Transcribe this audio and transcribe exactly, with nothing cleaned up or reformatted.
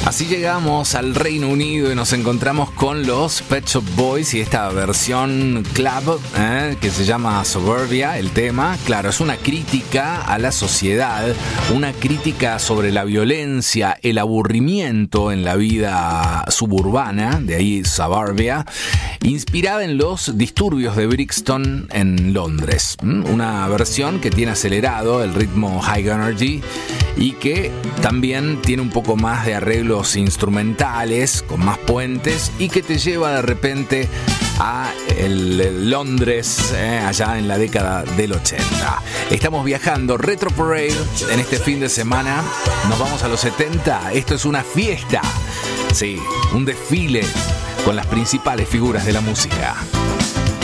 Así llegamos al Reino Unido y nos encontramos con los Pet Shop Boys y esta versión club eh, que se llama Suburbia, el tema. Claro, es una crítica a la sociedad, una crítica sobre la violencia, el aburrimiento en la vida suburbana, de ahí Suburbia, inspirada en los disturbios de Brixton en Londres. Una versión que tiene acelerado el ritmo High Energy y que también tiene un poco más de arreglos instrumentales, con más puentes, y que te lleva de repente a el, el Londres eh, allá en la década del ochenta. Estamos viajando Retro Parade en este fin de semana. Nos vamos a los setenta. Esto es una fiesta. Sí, un desfile con las principales figuras de la música.